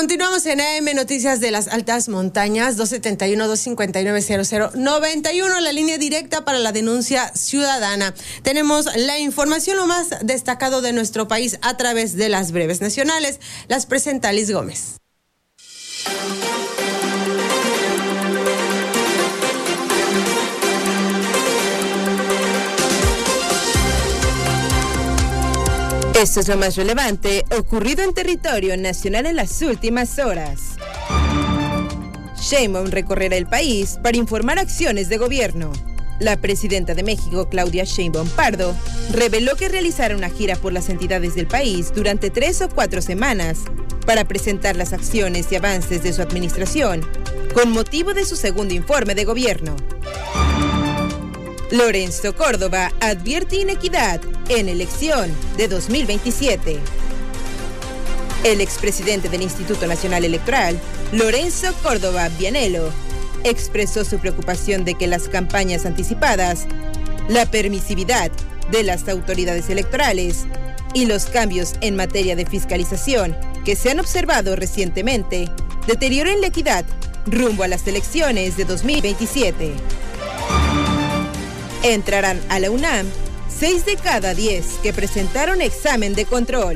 Continuamos en AM Noticias de las Altas Montañas, 271-259-0091, la línea directa para la denuncia ciudadana. Tenemos la información lo más destacado de nuestro país a través de las breves nacionales. Las presenta Liz Gómez. Esto es lo más relevante ocurrido en territorio nacional en las últimas horas. Sheinbaum recorrerá el país para informar acciones de gobierno. La presidenta de México, Claudia Sheinbaum Pardo, reveló que realizará una gira por las entidades del país durante 3 o 4 semanas para presentar las acciones y avances de su administración con motivo de su segundo informe de gobierno. Lorenzo Córdoba advierte inequidad en elección de 2027. El expresidente del Instituto Nacional Electoral, Lorenzo Córdoba Vianello, expresó su preocupación de que las campañas anticipadas, la permisividad de las autoridades electorales y los cambios en materia de fiscalización que se han observado recientemente deterioren la equidad rumbo a las elecciones de 2027. Entrarán a la UNAM 6 de cada 10 que presentaron examen de control.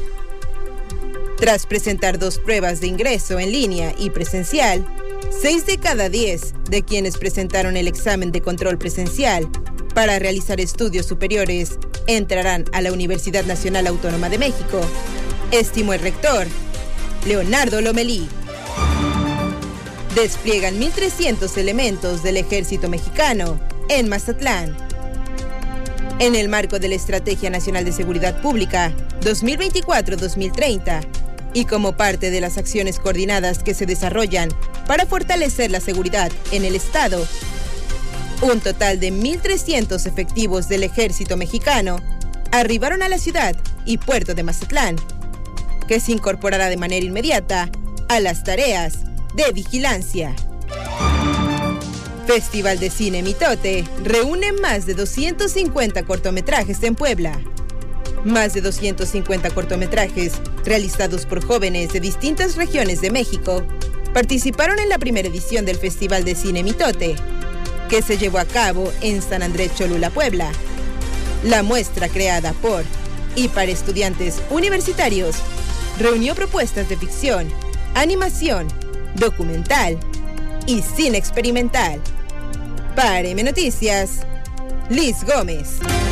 Tras presentar 2 pruebas de ingreso en línea y presencial, 6 de cada 10 de quienes presentaron el examen de control presencial para realizar estudios superiores entrarán a la Universidad Nacional Autónoma de México, estimó el rector, Leonardo Lomelí. Despliegan 1,300 elementos del Ejército Mexicano en Mazatlán. En el marco de la Estrategia Nacional de Seguridad Pública 2024-2030 y como parte de las acciones coordinadas que se desarrollan para fortalecer la seguridad en el Estado, un total de 1,300 efectivos del Ejército Mexicano arribaron a la ciudad y puerto de Mazatlán, que se incorporará de manera inmediata a las tareas de vigilancia. Festival de Cine Mitote reúne más de 250 cortometrajes en Puebla. Más de 250 cortometrajes realizados por jóvenes de distintas regiones de México participaron en la primera edición del Festival de Cine Mitote, que se llevó a cabo en San Andrés Cholula, Puebla. La muestra, creada por y para estudiantes universitarios, reunió propuestas de ficción, animación, documental y cine experimental. Para AM Noticias, Liz Gómez.